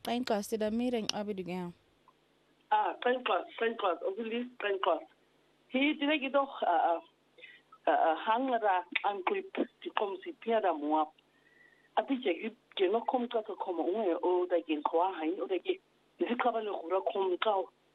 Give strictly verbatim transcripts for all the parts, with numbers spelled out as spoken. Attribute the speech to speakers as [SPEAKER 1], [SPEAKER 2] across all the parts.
[SPEAKER 1] Qenkqas dit amering abidugang.
[SPEAKER 2] Ah, qenkqas, qenkqas, ofilis qenkqas. Hi dire ki doch uh uh hangara an grip ti kom si piada moap. Api je ke no kom ka ko mo ngue o da gen kwa hai o da ke ni ka ba le gura kom ka.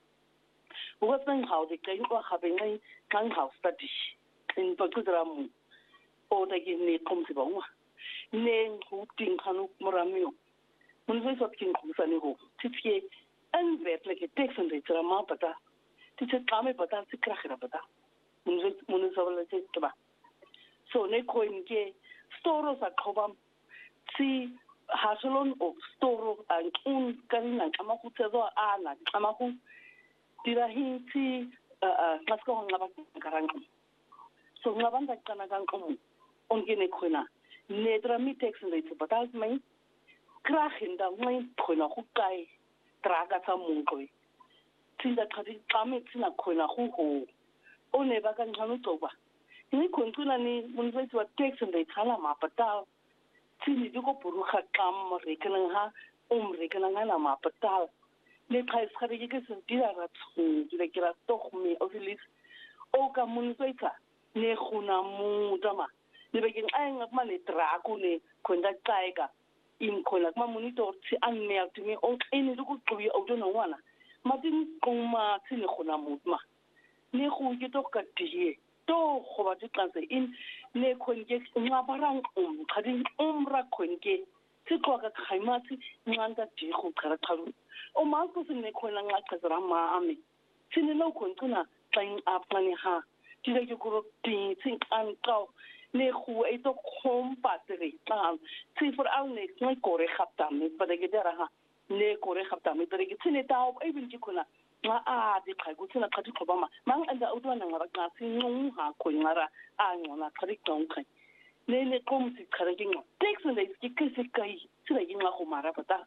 [SPEAKER 2] O wa tsang hao de ke ko ha be ngai kang hao study. In pa ku dra mo. O da ke ni kom si ba ngwa. Ne hu ting kanu moramio. Mun zo so kin ku sa ni ho. Ti pie an vet le ke tek san de tra ma pata. Ti se kame pata ti krachira pata. Mun zo mun zo le te ba. So ne ko in ke storo sa khobam si hasolon of storo an un kanina kama ku tsezo ana kama ku tira hi ti a kasko ngaba karang so ngaba nda kana kan komu on gene khona ne dra mi text le tse batal mai krachin da mai khona ku kai traga sa mungoi tinda khadi kame tsina khona ku ho o ne ba kan khanu toba ni kontuna ni mun zai wa text le khala ma patal tini duko puruha kam rekenang ha um rekenang na ma patal le prais khare ke se dira ra tsu le kira toch me ofilis o ka mun soita ne khuna mu dama le be king ai ngak ma le tra ku ne khonda tsaika in khola ma monitor tsi an me atimi o ene duko tsuyi o do no wana ma tin kuma tsini khuna mu ma ne khu ke to ka tiye to go ba tsanse in ne khonke ngabarang um khading umra khonke tsikwa ka khaimati nganda di go khara thalu o ma ko se ne khona nga khazara ma ame tsine lo khontuna tsain apani ha tile ke go ti tsing an ka ne khu e to khom patri tam tsi for al ne ngai kore khapta me pade ke dera ha ne kore khapta me dere ke tsine ta o e bin ki khona nga a di khagu tsina khadi khobama mang anda udwana ngara ka sinung ha ko ngara a ngona khadi tong khai ne ne kom si khara ki ngo text ne ki kise kai tsira ki nga go mara pata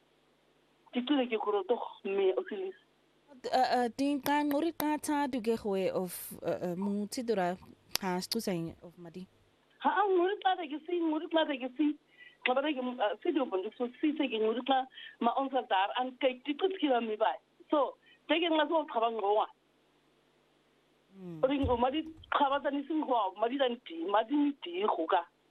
[SPEAKER 2] ti tule ke koro to me ofilis
[SPEAKER 1] Uh, din kan ngori ka ta duge hoe of mu tidura has to say of madi.
[SPEAKER 2] ha a ngori ta de ki si ngori ta de ki si kabare ki si do bondu so si se ki ngori ta ma on sa dar an kai ti put ki mi ba so te ke nga so khaba ngowa ringo madi khaba ta ni sing ho madi dan ti madi ni ti go ka